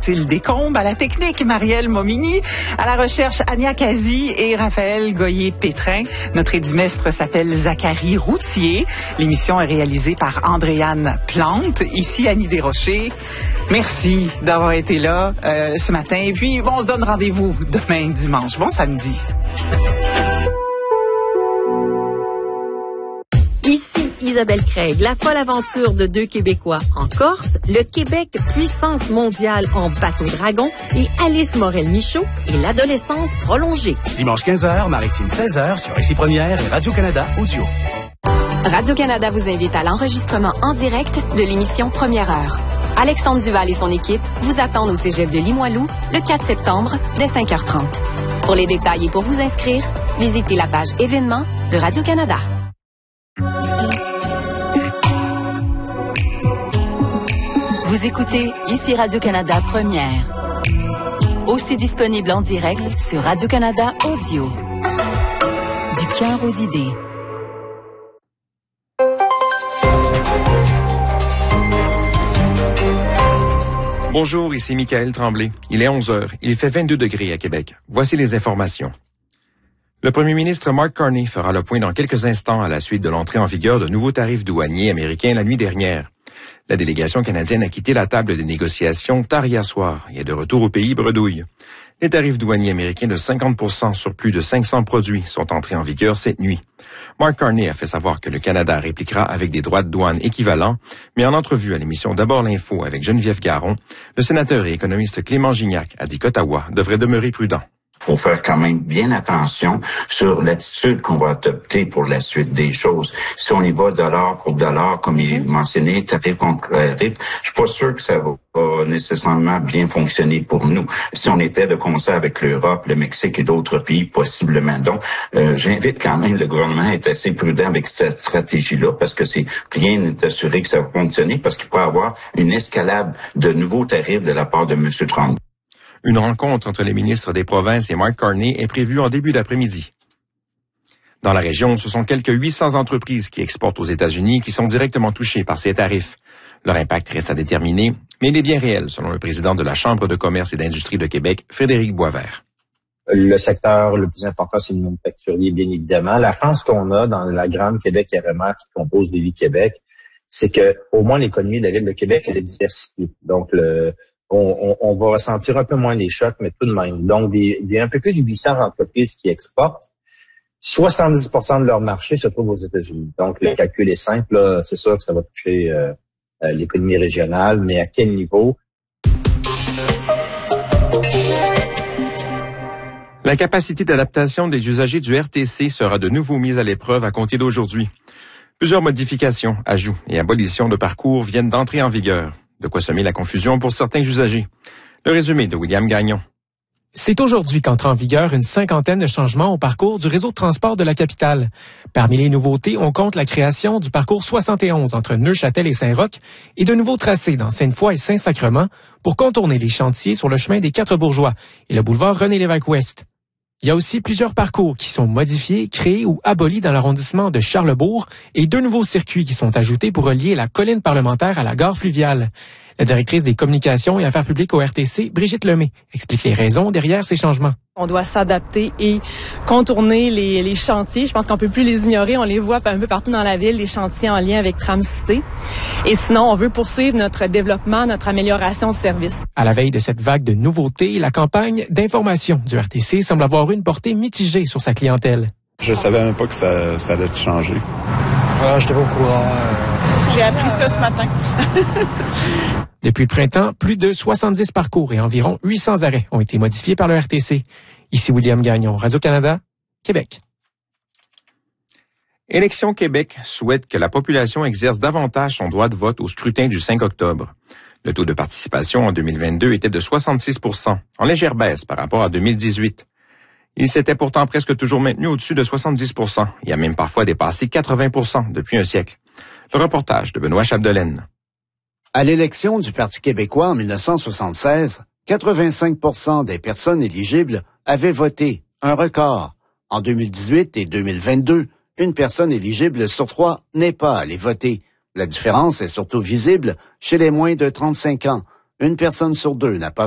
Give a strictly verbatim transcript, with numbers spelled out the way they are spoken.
Mathilde Descombes, à la technique Marielle Momini, à la recherche Ania Kazi et Raphaël Goyer-Pétrin. Notre édimestre s'appelle Zachary Routier. L'émission est réalisée par Andréane Plante. Ici Annie Desrochers. Merci d'avoir été là euh, ce matin. Et puis, bon, on se donne rendez-vous demain dimanche. Bon samedi. Ici Isabelle Craig, la folle aventure de deux Québécois en Corse, le Québec puissance mondiale en bateau dragon et Alice Morel-Michaud et l'adolescence prolongée. Dimanche quinze heures, Maritime seize heures sur Ici Première et Radio-Canada Audio. Radio-Canada vous invite à l'enregistrement en direct de l'émission Première Heure. Alexandre Duval et son équipe vous attendent au cégep de Limoilou le quatre septembre dès cinq heures trente. Pour les détails et pour vous inscrire, visitez la page événements de Radio-Canada. Vous écoutez Ici Radio-Canada Première. Aussi disponible en direct sur Radio-Canada Audio. Du cœur aux idées. Bonjour, ici Michael Tremblay. Il est onze heures. Il fait vingt-deux degrés à Québec. Voici les informations. Le premier ministre Mark Carney fera le point dans quelques instants à la suite de l'entrée en vigueur de nouveaux tarifs douaniers américains la nuit dernière. La délégation canadienne a quitté la table des négociations tard hier soir et est de retour au pays bredouille. Les tarifs douaniers américains de cinquante pour cent sur plus de cinq cents produits sont entrés en vigueur cette nuit. Mark Carney a fait savoir que le Canada répliquera avec des droits de douane équivalents, mais en entrevue à l'émission D'abord l'info avec Geneviève Garon, le sénateur et économiste Clément Gignac a dit qu'Ottawa devrait demeurer prudent. Il faut faire quand même bien attention sur l'attitude qu'on va adopter pour la suite des choses. Si on y va dollar pour dollar, comme il est mentionné, tarif contre tarif, je suis pas sûr que ça va pas nécessairement bien fonctionner pour nous. Si on était de concert avec l'Europe, le Mexique et d'autres pays, possiblement. Donc, euh, j'invite quand même le gouvernement à être assez prudent avec cette stratégie-là, parce que c'est rien n'est assuré que ça va fonctionner, parce qu'il peut y avoir une escalade de nouveaux tarifs de la part de M. Trump. Une rencontre entre les ministres des provinces et Mark Carney est prévue en début d'après-midi. Dans la région, ce sont quelques huit cents entreprises qui exportent aux États-Unis qui sont directement touchées par ces tarifs. Leur impact reste à déterminer, mais il est bien réel, selon le président de la Chambre de commerce et d'industrie de Québec, Frédéric Boisvert. Le secteur le plus important, c'est le manufacturier, bien évidemment. La chance qu'on a dans la grande Québec R M R qui compose Lévis-Québec, c'est que au moins l'économie de la ville de Québec, elle est diversifiée. Donc, le On, on, on va ressentir un peu moins les chocs, mais tout de même. Donc, des, des un peu plus de huit cents entreprises qui exportent, soixante-dix pour cent de leur marché se trouve aux États-Unis. Donc, le calcul est simple. Là, c'est sûr que ça va toucher euh, euh, l'économie régionale, mais à quel niveau? La capacité d'adaptation des usagers du R T C sera de nouveau mise à l'épreuve à compter d'aujourd'hui. Plusieurs modifications, ajouts et abolitions de parcours viennent d'entrer en vigueur. De quoi semer la confusion pour certains usagers. Le résumé de William Gagnon. C'est aujourd'hui qu'entre en vigueur une cinquantaine de changements au parcours du réseau de transport de la capitale. Parmi les nouveautés, on compte la création du parcours soixante et onze entre Neuchâtel et Saint-Roch et de nouveaux tracés dans Sainte-Foy et Saint-Sacrement pour contourner les chantiers sur le chemin des Quatre-Bourgeois et le boulevard René-Lévesque-Ouest. Il y a aussi plusieurs parcours qui sont modifiés, créés ou abolis dans l'arrondissement de Charlesbourg et deux nouveaux circuits qui sont ajoutés pour relier la colline parlementaire à la gare fluviale. La directrice des communications et affaires publiques au R T C, Brigitte Lemay, explique les raisons derrière ces changements. On doit s'adapter et contourner les, les chantiers. Je pense qu'on peut plus les ignorer. On les voit un peu partout dans la ville, les chantiers en lien avec Tram-Cité. Et sinon, on veut poursuivre notre développement, notre amélioration de service. À la veille de cette vague de nouveautés, la campagne d'information du R T C semble avoir eu une portée mitigée sur sa clientèle. Je savais même pas que ça, ça allait changer. Ah, j'étais pas au courant. J'ai appris ça ce matin. Depuis le printemps, plus de soixante-dix parcours et environ huit cents arrêts ont été modifiés par le R T C. Ici William Gagnon, Radio-Canada, Québec. Élections Québec souhaite que la population exerce davantage son droit de vote au scrutin du cinq octobre. Le taux de participation en deux mille vingt-deux était de soixante-six pour cent, en légère baisse par rapport à deux mille dix-huit. Il s'était pourtant presque toujours maintenu au-dessus de soixante-dix pour cent et a même parfois dépassé quatre-vingts pour cent depuis un siècle. Le reportage de Benoît Chapdelaine. À l'élection du Parti québécois en mille neuf cent soixante-seize, quatre-vingt-cinq pour cent des personnes éligibles avaient voté, un record. En deux mille dix-huit et deux mille vingt-deux, une personne éligible sur trois n'est pas allée voter. La différence est surtout visible chez les moins de trente-cinq ans. Une personne sur deux n'a pas